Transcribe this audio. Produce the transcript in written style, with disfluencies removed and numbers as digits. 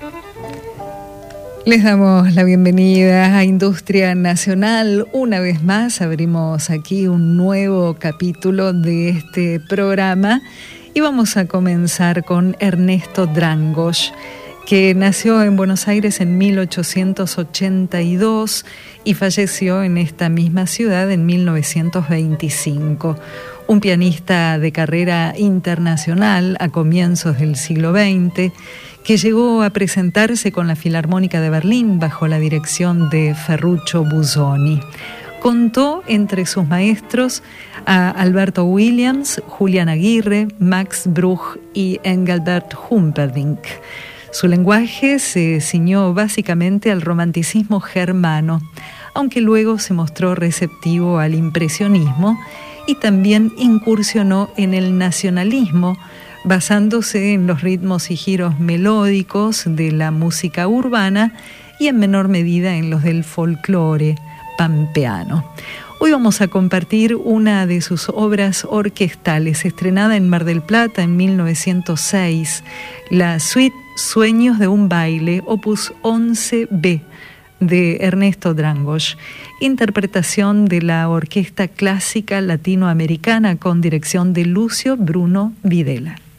Les damos la bienvenida a Industria Nacional. Una vez más abrimos aquí un nuevo capítulo de este programa y vamos a comenzar con Ernesto Drangos, que nació en Buenos Aires en 1882 y falleció en esta misma ciudad en 1925. Un pianista de carrera internacional a comienzos del siglo XX, que llegó a presentarse con la Filarmónica de Berlín bajo la dirección de Ferruccio Busoni. Contó entre sus maestros a Alberto Williams, Julián Aguirre, Max Bruch y Engelbert Humperdinck. Su lenguaje se ciñó básicamente al romanticismo germano, aunque luego se mostró receptivo al impresionismo y también incursionó en el nacionalismo, basándose en los ritmos y giros melódicos de la música urbana y en menor medida en los del folclore pampeano. Hoy vamos a compartir una de sus obras orquestales, estrenada en Mar del Plata en 1906, la Suite Sueños de un baile, opus 11B, de Ernesto Drangos, interpretación de la Orquesta Clásica Latinoamericana con dirección de Lucio Bruno Videla.